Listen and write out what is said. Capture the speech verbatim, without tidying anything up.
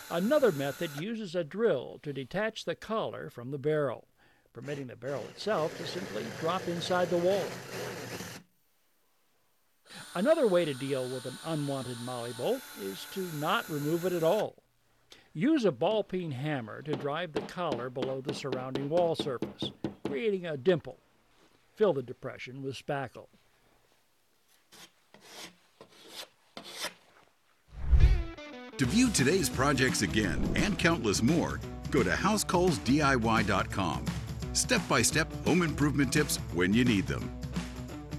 Another method uses a drill to detach the collar from the barrel, permitting the barrel itself to simply drop inside the wall. Another way to deal with an unwanted molly bolt is to not remove it at all. Use a ball peen hammer to drive the collar below the surrounding wall surface, creating a dimple. Fill the depression with spackle. To view today's projects again and countless more, go to house coals D I Y dot com. Step-by-step home improvement tips when you need them.